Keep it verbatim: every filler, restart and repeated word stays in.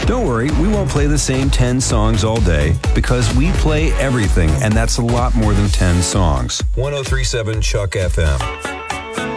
Don't worry, we won't play the same ten songs all day because we play everything, and that's a lot more than ten songs. ten thirty-seven Chuck F M.